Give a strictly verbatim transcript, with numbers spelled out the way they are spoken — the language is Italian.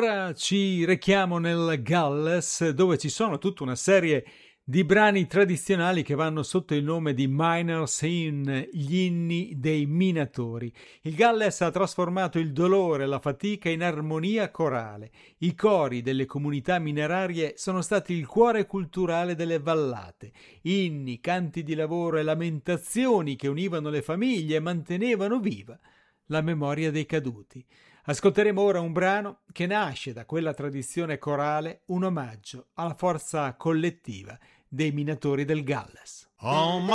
ora ci rechiamo nel Galles, dove ci sono tutta una serie di brani tradizionali che vanno sotto il nome di Miners in, gli inni dei minatori. Il Galles ha trasformato il dolore e la fatica in armonia corale. I cori delle comunità minerarie sono stati il cuore culturale delle vallate. Inni, canti di lavoro e lamentazioni che univano le famiglie e mantenevano viva la memoria dei caduti. Ascolteremo ora un brano che nasce da quella tradizione corale, un omaggio alla forza collettiva dei minatori del Galles. Oh,